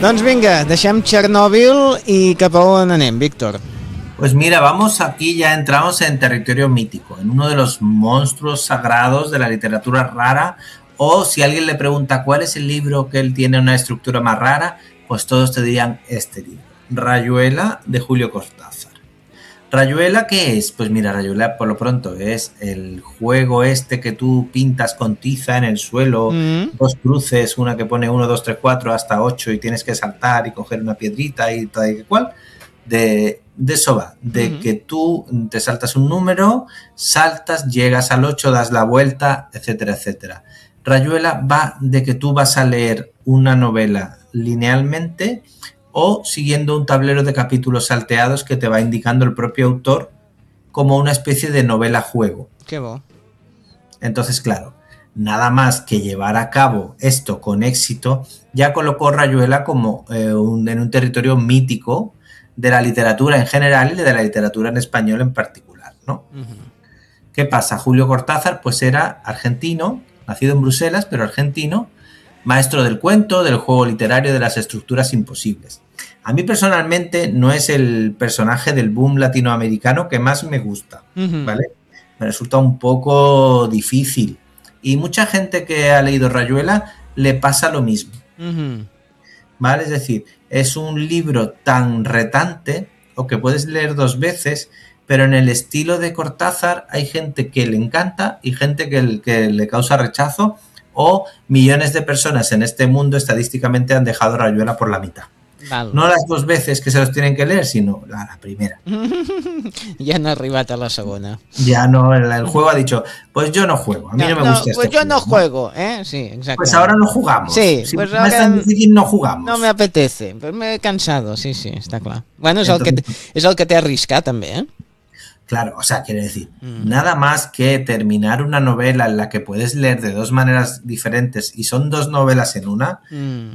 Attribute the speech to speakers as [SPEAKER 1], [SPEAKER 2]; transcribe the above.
[SPEAKER 1] Doncs vinga, deixem Chernobyl i cap a on anem, Víctor?
[SPEAKER 2] Pues mira, vamos aquí, ya entramos en territorio mítico, en uno de los monstruos sagrados de la literatura rara, o si alguien le pregunta cuál es el libro que él tiene una estructura más rara, pues todos te dirían este libro, Rayuela, de Julio Cortázar. ¿Rayuela qué es? Pues mira, Rayuela por lo pronto es el juego este que tú pintas con tiza en el suelo, dos cruces, una que pone 1, 2, 3, 4 hasta 8 y tienes que saltar y coger una piedrita y tal y cual. De eso va, de que tú te saltas un número, saltas, llegas al 8, das la vuelta, etcétera, etcétera. Rayuela va de que tú vas a leer una novela linealmente o siguiendo un tablero de capítulos salteados que te va indicando el propio autor como una especie de novela juego.
[SPEAKER 1] Qué bo.
[SPEAKER 2] Entonces, claro, nada más que llevar a cabo esto con éxito, ya colocó Rayuela como en un territorio mítico de la literatura en general y de la literatura en español en particular, ¿no? ¿Qué pasa? Julio Cortázar pues era argentino, nacido en Bruselas, pero argentino, maestro del cuento, del juego literario, de las estructuras imposibles. A mí personalmente no es el personaje del boom latinoamericano que más me gusta, ¿vale? Me resulta un poco difícil. Y mucha gente que ha leído Rayuela le pasa lo mismo. ¿Vale? Es decir, es un libro tan retante o que puedes leer 2 veces, pero en el estilo de Cortázar hay gente que le encanta y gente que le causa rechazo, o millones de personas en este mundo estadísticamente han dejado Rayuela por la mitad.
[SPEAKER 1] Val.
[SPEAKER 2] No las 2 veces que se los tienen que leer, sino la primera.
[SPEAKER 1] Ja han arribat a la segona.
[SPEAKER 2] Ya no, el juego ha dicho, pues yo no juego, a mí no me gusta
[SPEAKER 1] pues
[SPEAKER 2] este
[SPEAKER 1] yo no
[SPEAKER 2] juego.
[SPEAKER 1] juego, sí, exacto.
[SPEAKER 2] Pues ahora no jugamos.
[SPEAKER 1] Sí,
[SPEAKER 2] si
[SPEAKER 1] pues
[SPEAKER 2] no
[SPEAKER 1] ahora
[SPEAKER 2] es tan difícil, no jugamos.
[SPEAKER 1] No me apetece, pues me he cansado, sí, està clar. Bueno, és el que té arriscat, també,
[SPEAKER 2] Claro, o sea, quiere decir, nada más que terminar una novela en la que puedes leer de 2 maneras diferentes y son 2 novelas en una,